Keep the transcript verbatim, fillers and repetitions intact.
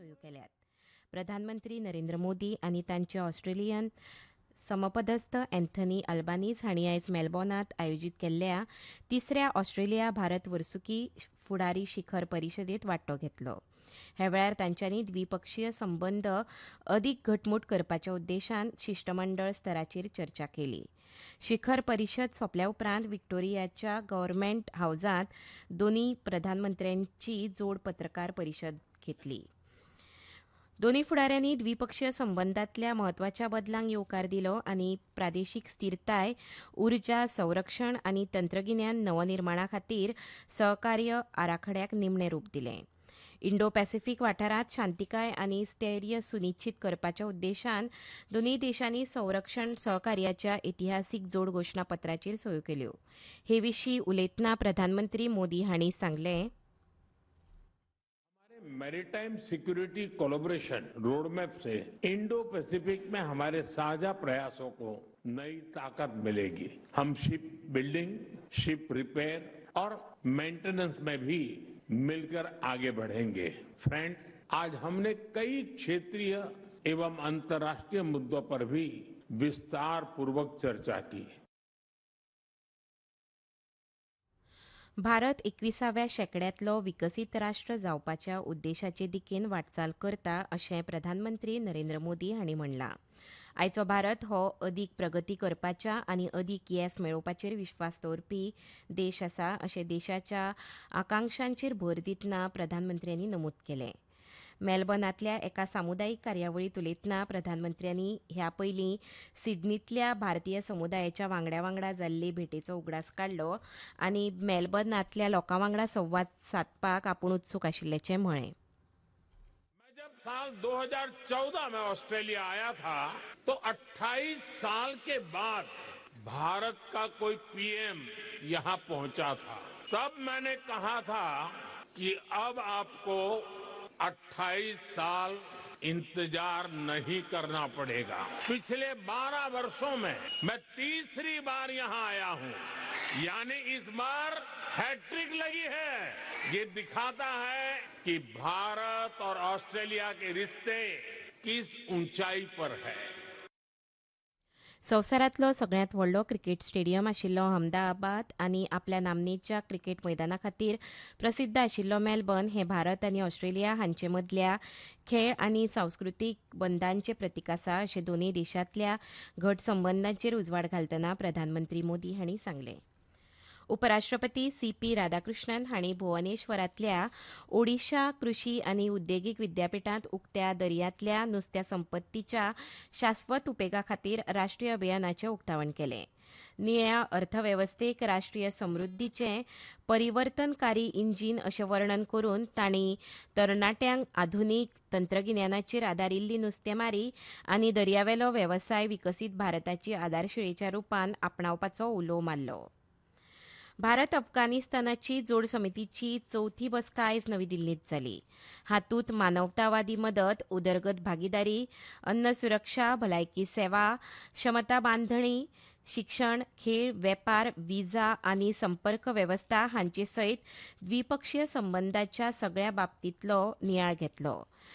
सयो केल्यात. प्रधानमंत्री नरेंद्र मोदी आनी तांचे ऑस्ट्रेलियन समपदस्थ अँथनी अल्बानीज हांणी आयज मेलबॉर्नात आयोजीत केल्ल्या तिसऱ्या ऑस्ट्रेलिया भारत वर्सुकी फुडारी शिखर परिशदेत वांटो घेतलो. ह्या वेळार तांच्यांनी द्विपक्षीय संबंद अदीक घटमूट करपाच्या उद्देशान शिष्टमंडळ स्तराचेर चर्चा केली. शिखर परिशद सोंपल्या उपरांत विक्टोरियाच्या गव्हर्नमेंट हावजांत दोनूय प्रधानमंत्र्यांची जोड पत्रकार परिशद घेतली. दोनूय फुडाऱ्यांनी द्विपक्षीय संबंदांतल्या म्हत्वाच्या बदलांक येवकार दिलो आनी प्रादेशीक स्थिरताय, उर्जा, संरक्षण आनी तंत्रगिन्यान नवनिर्माणा खातीर सहकार्य आराखड्याक निमणें रूप दिलें. इंडो पॅसिफीक वाठारांत शांतीकाय आनी स्थैर्य सुनिश्चित करपाच्या उद्देशान दोनूय देशांनी संरक्षण सहकार्याच्या इतिहासीक जोड घोशणापत्राचेर सयो केल्यो. हे विशीं उलयतना प्रधानमंत्री मोदी हांणी सांगलें, मैरीटाइम सिक्योरिटी कोलैबोरेशन रोडमैप से इंडो पैसिफिक में हमारे साझा प्रयासों को नई ताकत मिलेगी. हम शिप बिल्डिंग, शिप रिपेयर और मेंटेनेंस में भी मिलकर आगे बढ़ेंगे. फ्रेंड्स, आज हमने कई क्षेत्रीय एवं अंतर्राष्ट्रीय मुद्दों पर भी विस्तार पूर्वक चर्चा की. भारत एकविसाव्या शेंकड्यांतलो विकसीत राष्ट्र जावपाच्या उद्देशाचे दिकेन वाटचाल करता अशें प्रधानमंत्री नरेंद्र मोदी हांणी म्हणलां. आयचो भारत हो अदीक प्रगती करपाच्या आनी अदीक येस मेळोवपाचेर विश्वास दवरपी देश आसा अशें देशाच्या आकांक्षांचेर भर दितना प्रधानमंत्र्यांनी नमूद केलें. मेलबर्नांतल्या एका सामुदायीक कार्यावळींत उलयतना प्रधानमंत्र्यांनी ह्या पयलीं सिडनींतल्या भारतीय समुदायाच्या वांगड्या वांगडा जाल्ले भेटेचो उगडास काडलो आनी मेलबर्नांतल्या लोकां वांगडा संवाद सादपाक आपूण उत्सूक आशिल्ल्याचें म्हळें. जब साल दो हज़ार चौदह में ऑस्ट्रेलिया आया था तो अट्ठाईस साल के बाद भारत का कोई पीएम यहां पहुंचा था. तब मैंने कहा था कि अब आपको अट्ठाईस साल इंतजार नहीं करना पड़ेगा. पिछले बारह वर्षों में मैं तीसरी बार यहां आया हूं, यानी इस बार हैट्रिक लगी है. ये दिखाता है कि भारत और ऑस्ट्रेलिया के रिश्ते किस ऊंचाई पर है. संवसारांतलो सगळ्यांत व्हडलो क्रिकेट स्टेडियम आशिल्लो अहमदाबाद आनी आपल्या नामनेच्या क्रिकेट मैदाना खातीर प्रसिद्ध आशिल्लो मेलबर्न हें भारत आनी ऑस्ट्रेलिया हांचे मदल्या खेळ आनी सांस्कृतीक बंदांचें प्रतीक आसा अशें दोनूय देशांतल्या घट संबंदांचेर उजवाड घालतना प्रधानमंत्री मोदी हांणी सांगलें. उपराष्ट्रपती सी पी राधाकृष्णन हांणी भुवनेश्वरांतल्या ओडिशा कृशी आनी उद्देगीक विद्यापिठांत उक्त्या दर्यांतल्या नुस्त्या संपत्तीच्या शास्वत उपेगा खातीर राष्ट्रीय अभियानाचें उक्तावण केलें. निळ्या अर्थवेवस्थेक राष्ट्रीय समृद्धीचें परिवर्तनकारी इंजीन अशें वर्णन करून तांणी तरणाट्यांक आधुनीक तंत्रगिन्यानाचेर आदारिल्ली नुस्तेमारी आनी दर्यावेलो वेवसाय विकसीत भारताची आदारशिळेच्या रुपान आपणावपाचो उलो मारलो. भारत अफगाणिस्तानाची जोड समितीची चवथी बसका आयज नवी दिल्लींत जाली. हातूंत मानवतावादी मदत, उदरगत भागीदारी, अन्न सुरक्षा, भलायकी सेवा, क्षमता बांदणी, शिक्षण, खेळ, वेपार, विजा आनी संपर्क वेवस्था हांचे सयत द्विपक्षीय संबंदांच्या सगळ्या बाबतींतलो नियाळ घेतलो.